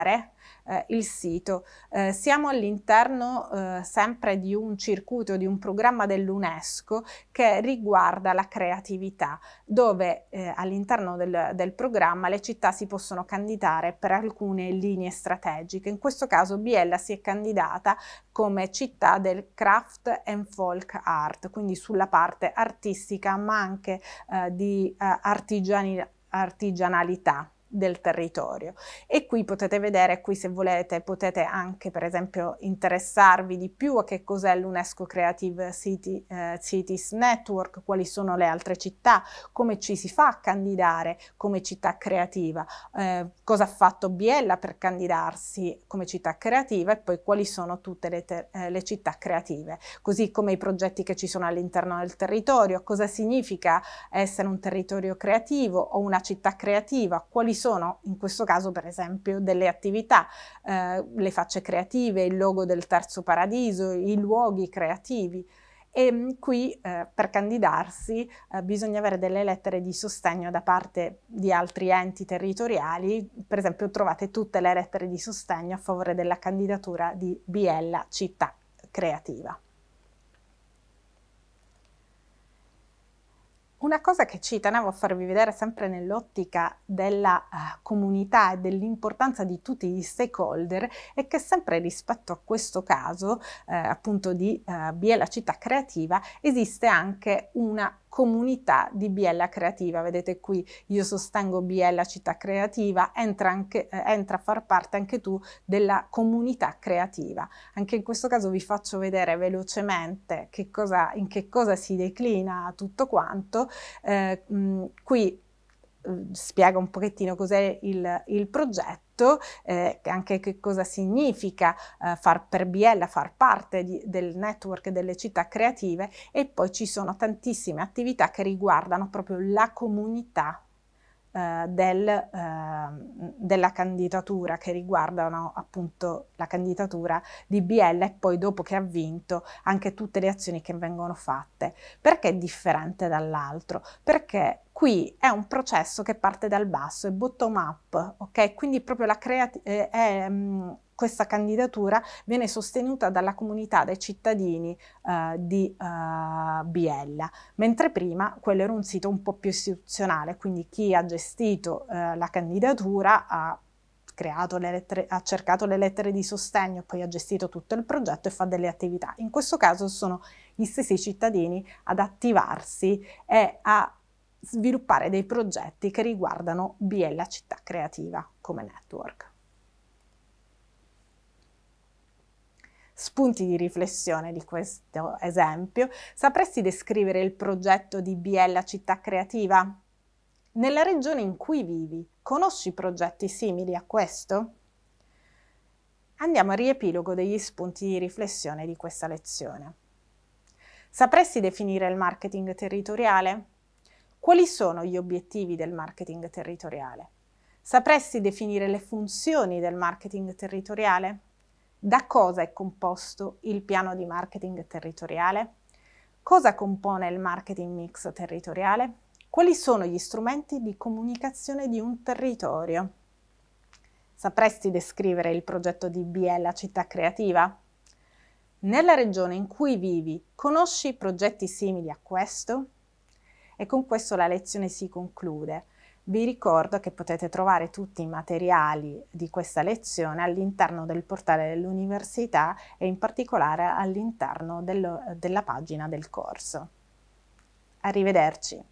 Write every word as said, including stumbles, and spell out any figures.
Eh, il sito. Eh, siamo all'interno eh, sempre di un circuito, di un programma dell'UNESCO che riguarda la creatività, dove eh, all'interno del, del programma le città si possono candidare per alcune linee strategiche. In questo caso Biella si è candidata come città del craft and folk art, quindi sulla parte artistica ma anche eh, di eh, artigiani, artigianalità del territorio. E qui potete vedere, qui se volete potete anche per esempio interessarvi di più a che cos'è l'UNESCO Creative City, eh, Cities Network, quali sono le altre città, come ci si fa a candidare come città creativa, eh, cosa ha fatto Biella per candidarsi come città creativa e poi quali sono tutte le, te- eh, le città creative, così come i progetti che ci sono all'interno del territorio, cosa significa essere un territorio creativo o una città creativa, quali sono in questo caso per esempio delle attività, eh, le facce creative, il logo del Terzo Paradiso, i luoghi creativi. E mh, qui eh, per candidarsi eh, bisogna avere delle lettere di sostegno da parte di altri enti territoriali. Per esempio trovate tutte le lettere di sostegno a favore della candidatura di Biella Città Creativa. Una cosa che ci tenevo a farvi vedere sempre nell'ottica della uh, comunità e dell'importanza di tutti gli stakeholder è che sempre rispetto a questo caso eh, appunto di uh, Biella Città Creativa esiste anche una comunità di Biella Creativa. Vedete qui io sostengo Biella Città Creativa, entra, anche, eh, entra a far parte anche tu della comunità creativa. Anche in questo caso vi faccio vedere velocemente che cosa, in che cosa si declina tutto quanto. Eh, mh, qui eh, spiega un pochettino cos'è il, il progetto, eh, anche che cosa significa eh, far per Biella, far parte di, del network delle città creative, e poi ci sono tantissime attività che riguardano proprio la comunità eh, del, eh, della candidatura, che riguardano appunto la candidatura di Biella e poi dopo che ha vinto anche tutte le azioni che vengono fatte. Perché è differente dall'altro? Perché qui è un processo che parte dal basso, è bottom up, ok? Quindi proprio la creatività eh, è mh, questa candidatura viene sostenuta dalla comunità dei cittadini eh, di eh, Biella, mentre prima quello era un sito un po' più istituzionale, quindi chi ha gestito eh, la candidatura ha creato le lettere, ha cercato le lettere di sostegno, poi ha gestito tutto il progetto e fa delle attività. In questo caso sono gli stessi cittadini ad attivarsi e a sviluppare dei progetti che riguardano Biella Città Creativa come network. Spunti di riflessione di questo esempio. Sapresti descrivere il progetto di Biella Città Creativa? Nella regione in cui vivi, conosci progetti simili a questo? Andiamo al riepilogo degli spunti di riflessione di questa lezione. Sapresti definire il marketing territoriale? Quali sono gli obiettivi del marketing territoriale? Sapresti definire le funzioni del marketing territoriale? Da cosa è composto il piano di marketing territoriale? Cosa compone il marketing mix territoriale? Quali sono gli strumenti di comunicazione di un territorio? Sapresti descrivere il progetto di Biella Città Creativa? Nella regione in cui vivi, conosci progetti simili a questo? E con questo la lezione si conclude. Vi ricordo che potete trovare tutti i materiali di questa lezione all'interno del portale dell'università e in particolare all'interno della pagina del corso. Arrivederci.